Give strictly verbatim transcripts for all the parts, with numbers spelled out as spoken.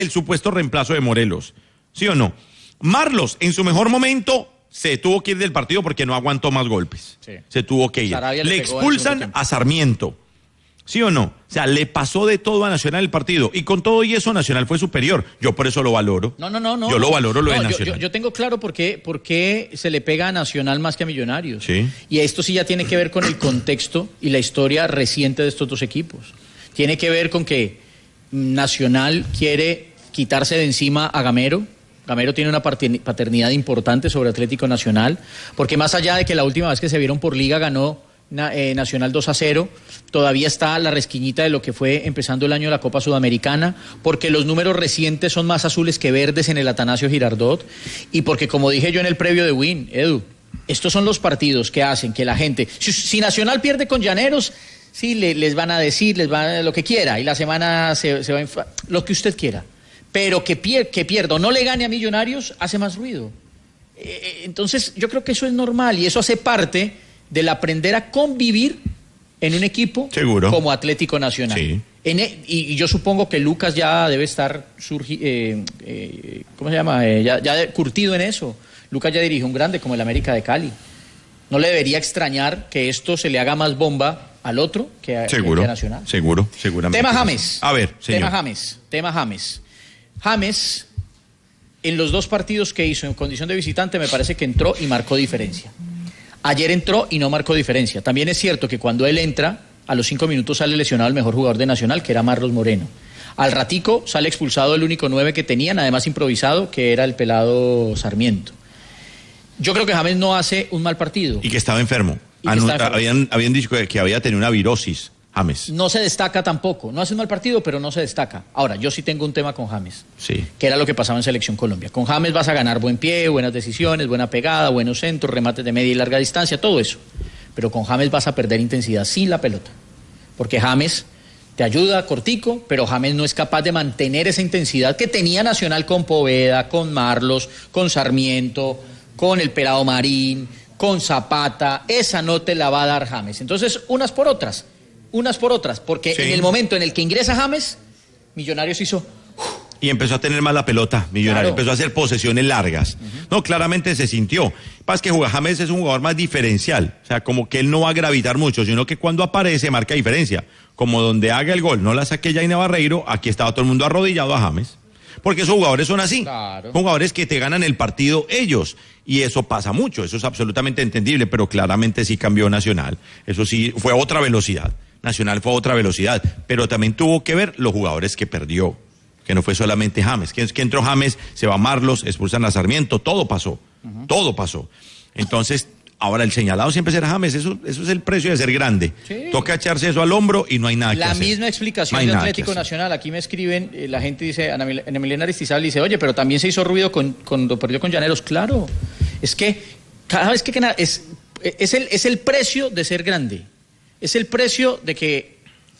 el supuesto reemplazo de Morelos, ¿sí o no? Marlos, en su mejor momento, se tuvo que ir del partido porque no aguantó más golpes. Sí. Se tuvo que ir. Le, le expulsan a Sarmiento. ¿Sí o no? O sea, le pasó de todo a Nacional el partido. Y con todo y eso, Nacional fue superior. Yo por eso lo valoro. No, no, no. no yo lo valoro lo no, de yo, Nacional. Yo, yo tengo claro por qué, por qué se le pega a Nacional más que a Millonarios. Sí. Y esto sí ya tiene que ver con el contexto y la historia reciente de estos dos equipos. Tiene que ver con que Nacional quiere quitarse de encima a Gamero. Gamero tiene una paternidad importante sobre Atlético Nacional, porque más allá de que la última vez que se vieron por liga ganó eh, Nacional dos a cero, todavía está la resquiñita de lo que fue empezando el año de la Copa Sudamericana, porque los números recientes son más azules que verdes en el Atanasio Girardot, y porque, como dije yo en el previo de Win, Edu, estos son los partidos que hacen que la gente, si, si Nacional pierde con Llaneros, sí, le, les van a decir, les van a lo que quiera, y la semana se, se va a lo que usted quiera. Pero que, pier que pierda o no le gane a Millonarios hace más ruido. Eh, entonces yo creo que eso es normal y eso hace parte del aprender a convivir en un equipo Seguro. como Atlético Nacional. Sí. En e y, y yo supongo que Lucas ya debe estar surgi eh, eh, ¿cómo se llama? Eh, ya, ya curtido en eso. Lucas ya dirige un grande como el América de Cali. No le debería extrañar que esto se le haga más bomba al otro que a, seguro, que a Nacional. Seguro, seguramente. Tema James. A ver, señor. Tema James. Tema James. James, en los dos partidos que hizo en condición de visitante, me parece que entró y marcó diferencia. Ayer entró y no marcó diferencia. También es cierto que cuando él entra, a los cinco minutos sale lesionado el mejor jugador de Nacional, que era Marlos Moreno. Al ratico sale expulsado el único nueve que tenían, además improvisado, que era el pelado Sarmiento. Yo creo que James no hace un mal partido. Y que estaba enfermo. Y que estaba enfermo. Habían, habían dicho que, que había tenido una virosis. James. No se destaca tampoco, no hace un mal partido, pero no se destaca. Ahora, yo sí tengo un tema con James, sí. que era lo que pasaba en Selección Colombia. Con James vas a ganar buen pie, buenas decisiones, buena pegada, buenos centros, remates de media y larga distancia, todo eso. Pero con James vas a perder intensidad sin la pelota. Porque James te ayuda cortico, pero James no es capaz de mantener esa intensidad que tenía Nacional con Poveda, con Marlos, con Sarmiento, con el Pelado Marín, con Zapata. Esa no te la va a dar James. Entonces, unas por otras. Unas por otras, porque sí. En el momento en el que ingresa James, Millonarios hizo... Y empezó a tener más la pelota, Millonarios, claro. Empezó a hacer posesiones largas. Uh-huh. No, claramente se sintió. Pasa que James es un jugador más diferencial, o sea, como que él no va a gravitar mucho, sino que cuando aparece marca diferencia. Como donde haga el gol, no la saque Jaina Barreiro, aquí estaba todo el mundo arrodillado a James. Porque esos jugadores son así, claro. Jugadores que te ganan el partido ellos, y eso pasa mucho, eso es absolutamente entendible, pero claramente sí cambió Nacional, eso sí fue otra velocidad. Nacional fue a otra velocidad, pero también tuvo que ver los jugadores que perdió, que no fue solamente James, que, que entró James, se va Marlos, expulsan a Sarmiento, todo pasó, uh-huh. todo pasó. Entonces, ahora el señalado siempre será James, eso, eso es el precio de ser grande. Sí. Toca echarse eso al hombro y no hay nada La que hacer. La misma explicación no de Atlético Nacional, aquí me escriben, eh, la gente dice, Ana Milena Aristizabal dice, oye, pero también se hizo ruido con, cuando perdió con Llaneros, claro, es que cada vez que es, es, el, es el precio de ser grande. Es el precio de que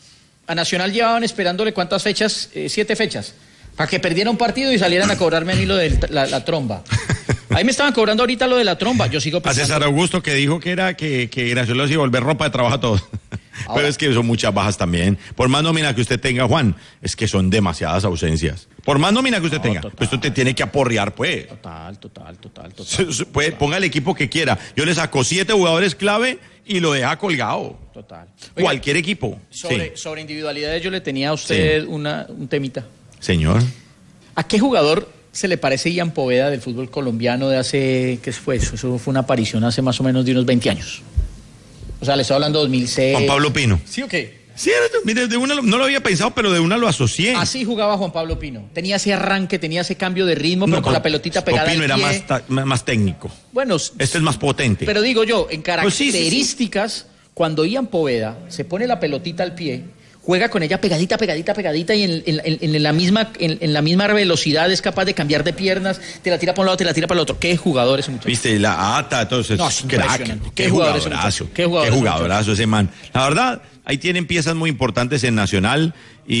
a Nacional llevaban esperándole cuántas fechas, eh, siete fechas, para que perdiera un partido y salieran a cobrarme a mí lo de la, la tromba. Ahí me estaban cobrando ahorita lo de la tromba, yo sigo pensando. A César Augusto que dijo que era que, que Nacional iba a volver ropa de trabajo a todos. Ahora, pero es que son muchas bajas también. Por más nómina que usted tenga, Juan, es que son demasiadas ausencias. Por más nómina que usted no, tenga, total. Pues usted tiene que aporrear, pues. Total, total, total, total. Pues, total. Ponga el equipo que quiera. Yo le saco siete jugadores clave y lo deja colgado. Total. Oiga, cualquier equipo. Sobre, sí. sobre individualidades yo le tenía a usted sí. una, un temita. Señor. ¿A qué jugador se le parece Ian Poveda del fútbol colombiano de hace, ¿qué fue eso? Eso fue una aparición hace más o menos de unos veinte años. O sea, le estoy hablando de dos mil seis. Juan Pablo Pino. ¿Sí o qué? Sí, mire, de una, no lo había pensado, pero de una lo asocié. Así jugaba Juan Pablo Pino. Tenía ese arranque, tenía ese cambio de ritmo, no, pero con la pelotita pegada Pino al era pie. más, ta, más técnico. Bueno, este es más potente. Pero digo yo, en características, pues sí, sí, sí. Cuando Ian Poveda se pone la pelotita al pie, juega con ella pegadita, pegadita, pegadita y en, en, en, en, la, misma, en, en la misma velocidad es capaz de cambiar de piernas, te la tira para un lado, te la tira para el otro. ¿Qué jugador ese muchacho? Viste, la ata, entonces, no, es crack. ¿Qué, ¿Qué jugadorazo? ¿Qué jugadorazo? ¿Qué jugadorazo ese man? La verdad, ahí tienen piezas muy importantes en Nacional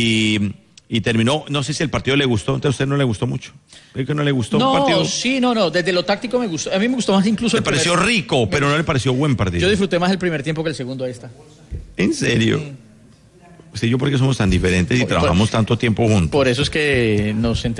y, y terminó, no sé si el partido le gustó, entonces a usted no le gustó mucho. ¿Cree que no le gustó no, un partido? Sí, no, no, desde lo táctico me gustó. A mí me gustó más incluso Me el pareció primer... rico, pero no le pareció buen partido. Yo disfruté más el primer tiempo que el segundo, ahí está. ¿En serio? Sí. Usted y yo, ¿por qué somos tan diferentes y Por- trabajamos por- tanto tiempo juntos? Por eso es que nos